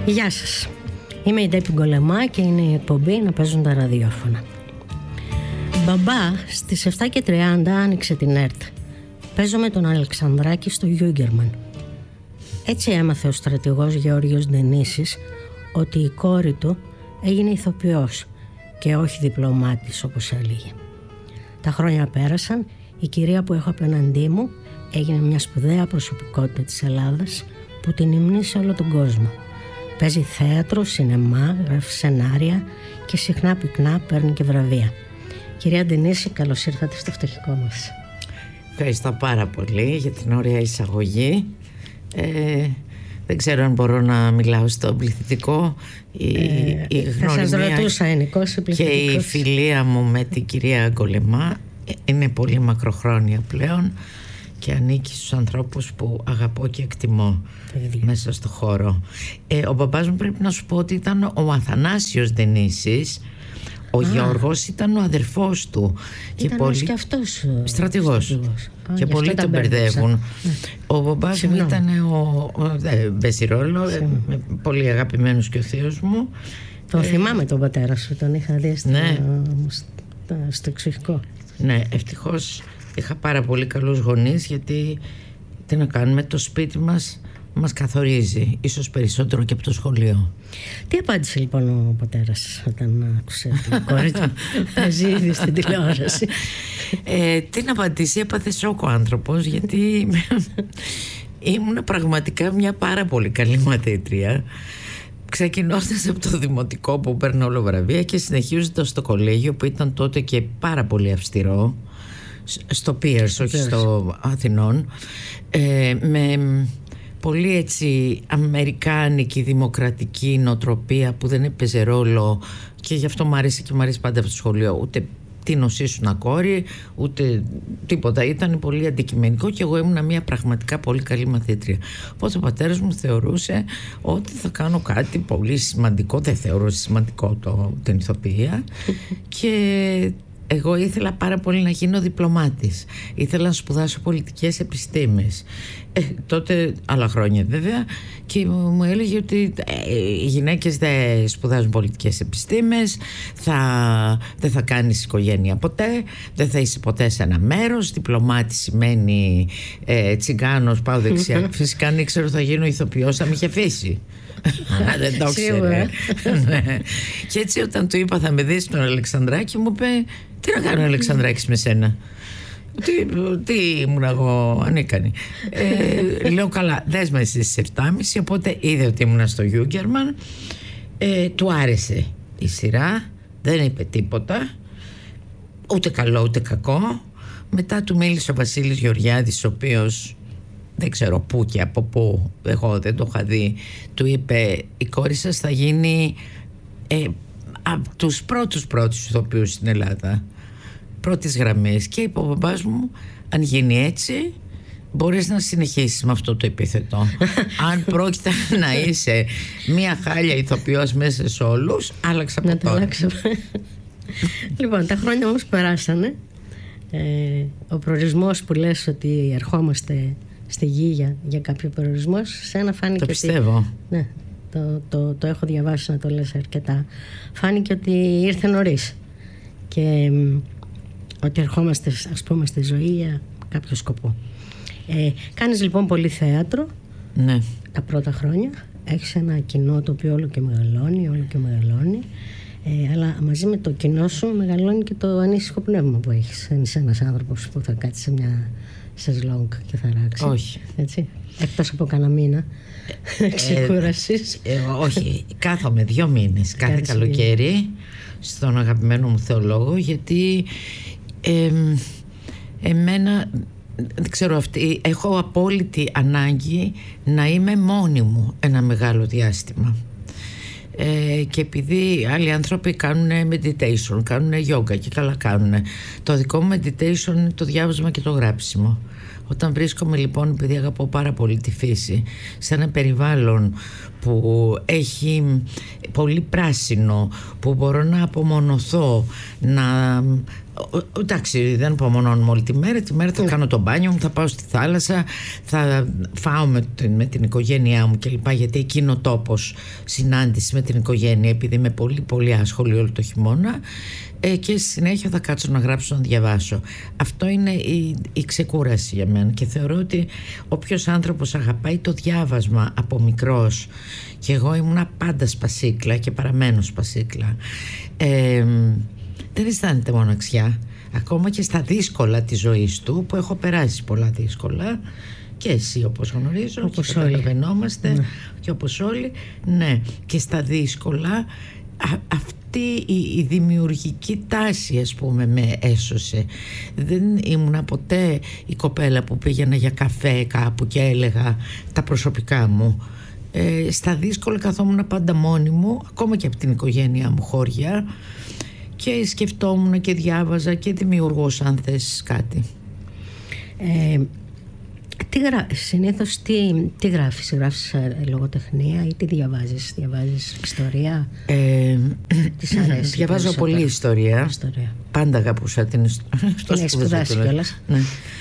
Γεια σας. Είμαι η Ντέπη Γκολεμά και είναι η εκπομπή «Να παίζουν τα ραδιόφωνα». Μπαμπά στις 7:30 άνοιξε την ΕΡΤ. Παίζω με τον Αλεξανδράκη στο Γιούγκερμαν. Έτσι έμαθε ο στρατηγός Γεώργιος Ντενίσης ότι η κόρη του έγινε ηθοποιός και όχι διπλωμάτης όπως έλεγε. Τα χρόνια πέρασαν, η κυρία που έχω απέναντί μου έγινε μια σπουδαία προσωπικότητα της Ελλάδας που την υμνεί σε όλο τον κόσμο. Παίζει θέατρο, σινεμά, γράφει σενάρια και συχνά πυκνά παίρνει και βραβεία. Κυρία Ντενίση, καλώς ήρθατε στο φτωχικό μας. Ευχαριστώ πάρα πολύ για την ωραία εισαγωγή. Δεν ξέρω αν μπορώ να μιλάω στο πληθυντικό. Η γνωριμία και η φιλία μου με την κυρία Γκολεμά είναι πολύ μακροχρόνια πλέον και ανήκει στους ανθρώπους που αγαπώ και εκτιμώ μέσα στο χώρο. Ο μπαμπάς μου, πρέπει να σου πω ότι ήταν ο Αθανάσιος Ντενίσης. Ο Γιώργος ήταν ο αδερφός του. Ήταν πολύ... και αυτός στρατηγός. Και πολλοί τον μπερδεύουν. Ο μπαμπάς μου ήταν παίζει ρόλο, πολύ αγαπημένος και ο θείος μου. Τον θυμάμαι τον πατέρα σου, τον είχα δει στο εξοχικό. Ναι, ευτυχώς είχα πάρα πολύ καλούς γονείς, γιατί τι να κάνουμε, το σπίτι μας καθορίζει, ίσως περισσότερο και από το σχολείο. Τι απάντησε λοιπόν ο πατέρας όταν άκουσε την κόρη του να ζει ήδη στην τηλεόραση? Τι να απαντήσει, έπαθε σοκ ο άνθρωπος, γιατί ήμουν πραγματικά μια πάρα πολύ καλή μαθήτρια, ξεκινώντας από το δημοτικό που παίρνω όλο βραβεία και συνεχίζοντας στο κολέγιο που ήταν τότε και πάρα πολύ αυστηρό, στο Πίερς, όχι στο Αθηνών, με πολύ έτσι αμερικάνικη δημοκρατική νοοτροπία που δεν έπαιζε ρόλο, και γι' αυτό μου άρεσε και μου αρέσει πάντα αυτό το σχολείο, ούτε τι νοσήσουν κόρη ούτε τίποτα, ήταν πολύ αντικειμενικό και εγώ ήμουν μια πραγματικά πολύ καλή μαθήτρια. Οπότε ο πατέρας μου θεωρούσε ότι θα κάνω κάτι πολύ σημαντικό, δεν θεωρούσε σημαντικό την ηθοποιία και εγώ ήθελα πάρα πολύ να γίνω διπλωμάτης. Ήθελα να σπουδάσω πολιτικές επιστήμες. Τότε, άλλα χρόνια βέβαια, και μου έλεγε ότι οι γυναίκες δεν σπουδάζουν πολιτικές επιστήμες, δεν θα κάνεις οικογένεια ποτέ, δεν θα είσαι ποτέ σε ένα μέρος. Διπλωμάτης σημαίνει τσιγκάνος, πάω δεξιά. Φυσικά αν ήξερα θα γίνω ηθοποιός, θα με είχε αφήσει. Δεν το ήξερε. Και έτσι όταν του είπα θα με δεις τον Αλεξανδράκη, μου είπε, τι να κάνω Αλεξανδράκης με σένα? Τι ήμουν εγώ ανίκανη? Λέω, καλά, δες με στις 7:30. Οπότε είδε ότι ήμουν στο Γιούγκερμαν, του άρεσε η σειρά, δεν είπε τίποτα, ούτε καλό ούτε κακό. Μετά του μίλησε ο Βασίλης Γεωργιάδης, ο οποίος δεν ξέρω πού και από πού, εγώ δεν το είχα δει, του είπε, η κόρη σας θα γίνει από τους πρώτους ηθοποιούς στην Ελλάδα, πρώτης γραμμής. Και είπε ο μπαμπάς μου, αν γίνει έτσι μπορείς να συνεχίσεις με αυτό το επίθετο. Αν πρόκειται να είσαι μια χάλια ηθοποιός μέσα σε όλους, άλλαξα από τώρα. Λοιπόν, τα χρόνια όμως περάσανε. Ο προορισμός που λες ότι ερχόμαστε στη γη για κάποιο προορισμό, σε ένα φάνηκε. Το πιστεύω. Ναι, το έχω διαβάσει να το λες αρκετά. Φάνηκε ότι ήρθε νωρίς και ότι ερχόμαστε, ας πούμε, στη ζωή για κάποιο σκοπό. Κάνεις λοιπόν πολύ θέατρο. Ναι. Τα πρώτα χρόνια έχεις ένα κοινό το οποίο όλο και μεγαλώνει, αλλά μαζί με το κοινό σου μεγαλώνει και το ανήσυχο πνεύμα που έχεις. Δεν είσαι ένας άνθρωπος που θα κάτσει σε μια σεζλόγκ και θα ράξει. Όχι. Έτσι. Εκτός από κανένα μήνα ξεκούρασης. Όχι, κάθομαι 2 μήνες κάθε καλοκαίρι στον αγαπημένο μου θεολόγο, γιατί εμένα, δεν ξέρω, έχω απόλυτη ανάγκη να είμαι μόνη μου ένα μεγάλο διάστημα. Και επειδή άλλοι άνθρωποι κάνουν meditation, κάνουν yoga και καλά κάνουν, το δικό μου meditation είναι το διάβασμα και το γράψιμο. Όταν βρίσκομαι λοιπόν, επειδή αγαπώ πάρα πολύ τη φύση, σε ένα περιβάλλον που έχει πολύ πράσινο, που μπορώ να απομονωθώ, να Εντάξει, δεν απομονώνουμε όλη τη μέρα. Τη μέρα θα κάνω το μπάνιο μου, θα πάω στη θάλασσα, θα φάω με την οικογένειά μου κλπ. Γιατί εκεί είναι ο τόπος συνάντηση με την οικογένεια, επειδή είμαι πολύ πολύ άσχολη όλο το χειμώνα. Και στη συνέχεια θα κάτσω να γράψω, να διαβάσω. Αυτό είναι η ξεκούραση για μένα, και θεωρώ ότι όποιος άνθρωπος αγαπάει το διάβασμα από μικρός, και εγώ ήμουνα πάντα σπασίκλα και παραμένω σπασίκλα, δεν αισθάνεται μοναξιά, ακόμα και στα δύσκολα της ζωής του, που έχω περάσει πολλά δύσκολα, και εσύ όπως γνωρίζω, όπως και καταλαβαίνόμαστε, ναι. Και όπως όλοι, ναι, και στα δύσκολα αυτή η δημιουργική τάση, ας πούμε, με έσωσε. Δεν ήμουνα ποτέ η κοπέλα που πήγαινα για καφέ κάπου και έλεγα τα προσωπικά μου. Στα δύσκολα καθόμουν πάντα μόνη μου, ακόμα και από την οικογένειά μου χώρια, και σκεφτόμουν και διάβαζα και δημιουργούσα, αν θες κάτι. Συνήθως τι γράφεις λογοτεχνία ή τι διαβάζεις ιστορία? Τι αρέσει? Διαβάζω πολύ ιστορία. Πάντα αγαπούσα την ιστορία. Την έχεις σπουδάσει κιόλας? Ναι.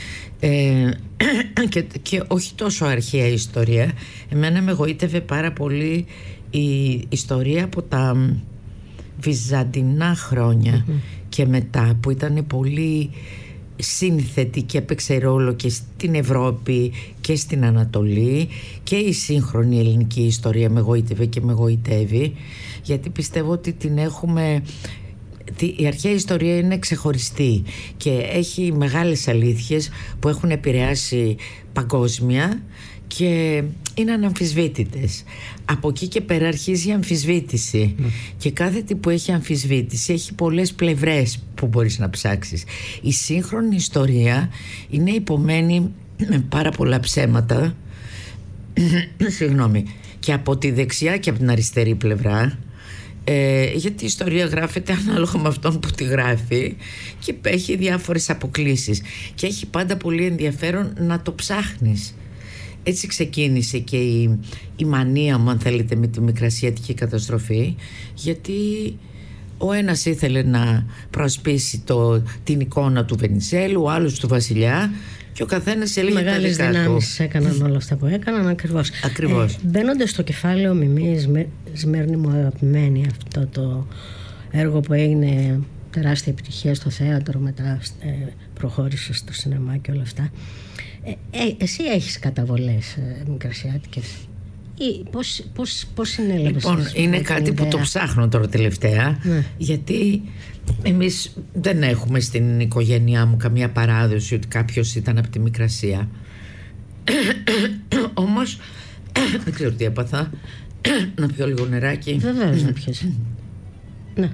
Και όχι τόσο αρχαία ιστορία. Εμένα με εγωίτευε πάρα πολύ η ιστορία από τα βυζαντινά χρόνια και μετά, που ήταν πολύ σύνθετη και έπαιξε ρόλο και στην Ευρώπη και στην Ανατολή, και η σύγχρονη ελληνική ιστορία με εγωίτευε και με εγωιτεύει, γιατί πιστεύω ότι την έχουμε. Η αρχαία ιστορία είναι ξεχωριστή και έχει μεγάλες αλήθειες που έχουν επηρεάσει παγκόσμια και είναι αναμφισβήτητες. Από εκεί και πέρα αρχίζει η αμφισβήτηση, και κάθε τι που έχει αμφισβήτηση έχει πολλές πλευρές που μπορείς να ψάξεις. Η σύγχρονη ιστορία είναι υπομένη με πάρα πολλά ψέματα συγγνώμη, και από τη δεξιά και από την αριστερή πλευρά, γιατί η ιστορία γράφεται ανάλογα με αυτόν που τη γράφει και έχει διάφορες αποκλίσεις, και έχει πάντα πολύ ενδιαφέρον να το ψάχνεις. Έτσι ξεκίνησε και η μανία μου, αν θέλετε, με τη Μικρασιατική καταστροφή, γιατί ο ένας ήθελε να προασπίσει την εικόνα του Βενιζέλου, ο άλλος του βασιλιά, και ο καθένας έλεγε τα δικά του. Μεγάλες δυνάμεις έκαναν όλα αυτά που έκαναν, ακριβώς. Μπαίνοντας στο κεφάλαιο Μιμή, Σμέρνη μου αγαπημένη, αυτό το έργο που έγινε τεράστια επιτυχία στο θέατρο, μετά προχώρησε στο σινεμά και όλα αυτά. Εσύ έχεις καταβολές μικρασιάτικες ή πώς συνέλαβες? Λοιπόν, είναι κάτι που το ψάχνω τώρα τελευταία, γιατί εμείς δεν έχουμε στην οικογένειά μου καμία παράδοση ότι κάποιος ήταν από τη Μικρασία. Όμως δεν ξέρω τι έπαθα. Να πιω λίγο νεράκι. Βεβαίως να πιεις.